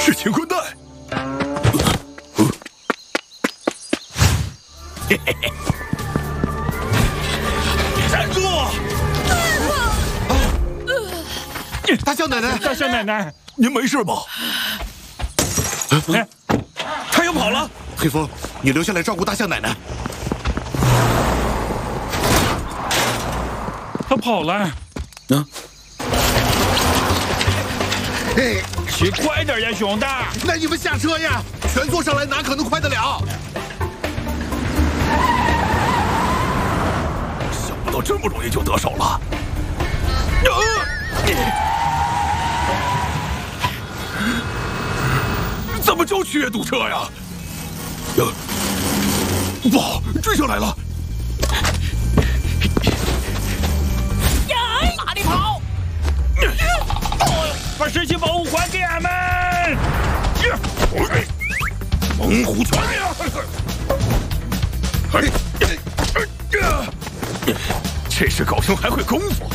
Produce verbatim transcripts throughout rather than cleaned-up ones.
是乾坤袋。嘿嘿嘿！站住！ 大象奶奶， 大象奶奶， 您没事吧？ 哎， 他又跑了。 黑风，你留下来照顾大象奶奶。 他跑了。 啊！ 哎， 骑快点呀，熊大！ 那你们下车呀，全坐上来哪可能快得了？ 想不到这么容易就得手了。啊！怎么就去堵车呀？呃，不好，追上来了！ 呀，哪里跑？ 把神奇宝物还给俺们！ 猛虎拳呀！哎，这是狗熊还会功夫。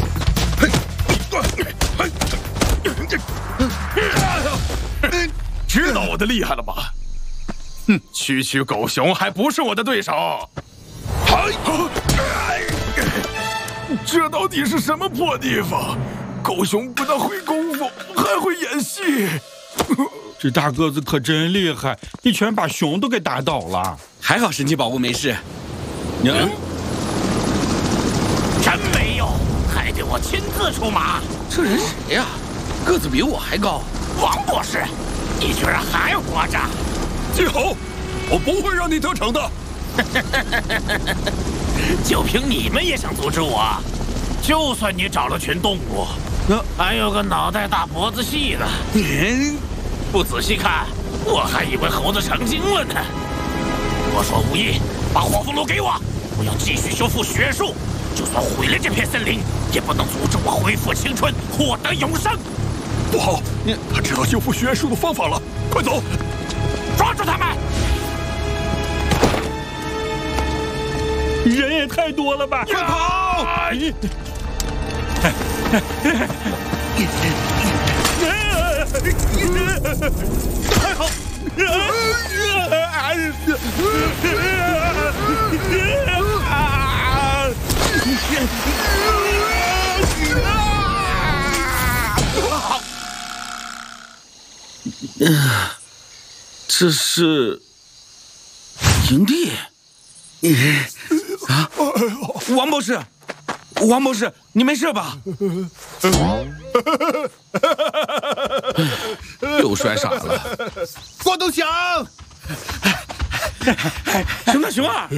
知道我的厉害了吧？哼，区区狗熊还不是我的对手。这到底是什么破地方？狗熊不但会功夫，还会演戏。 这大个子可真厉害，一拳把熊都给打倒了。 还好神奇宝物没事。 嗯， 真没有，还得我亲自出马。 这人谁呀？个子比我还高。 王博士，你居然还活着！ 记好，我不会让你得逞的。 就凭你们也想阻止我？就算你找了群动物，还有个脑袋大脖子细的，不仔细看，我还以为猴子成精了呢。我说无益，把火凤炉给我，我要继续修复学术，就算毁了这片森林，也不能阻止我恢复青春，获得永生。 不好，他知道修复学术的方法了，快走！ 抓住他们！ 人也太多了吧！ 快跑！ 还好。 这是营地。啊，王博士，王博士，你没事吧？又摔傻了。 光头强， 熊大熊二，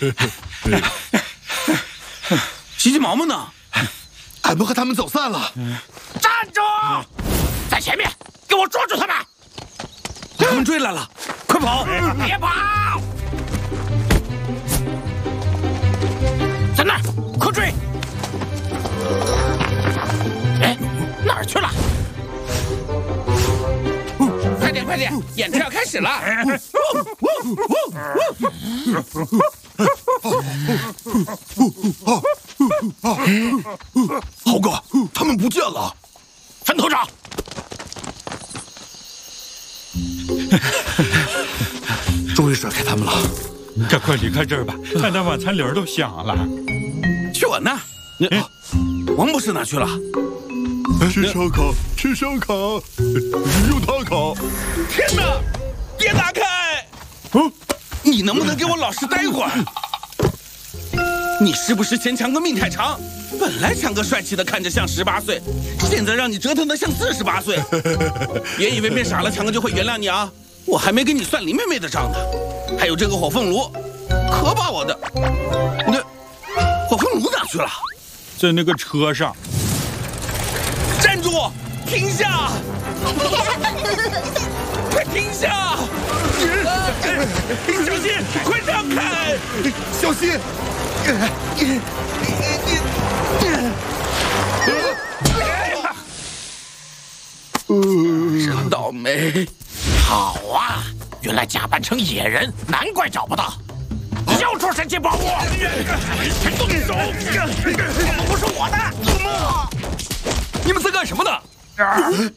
急急毛毛呢？ 俺们和他们走散了。 站住！在前面，给我抓住他们！ 他们追来了，快跑！ 别跑！在那儿，快追！哎，哪儿去了？ 快点快点，演出要开始了！ 豪哥，他们不见了。 分头找。 终于甩开他们了， 赶快离开这儿吧，看到晚餐铃都响了。 去我那儿。王博士哪去了？ 吃烧烤，吃烧烤，用它烤。 天哪！别打开！ 嗯， 你能不能给我老实待会儿？你是不是嫌强哥命太长？本来强哥帅气的看着像十八岁，现在让你折腾的像四十八岁。别以为变傻了强哥就会原谅你啊！我还没跟你算林妹妹的账呢。还有这个火凤炉，可把我的……那火凤炉哪去了？ 在那个车上。 站住！停下！快停下！小心！快让开！ 小心！ 真倒霉！ 好啊，原来假扮成野人，难怪找不到。交出神奇宝物！动手！不是我的！ 你们在干什么呢？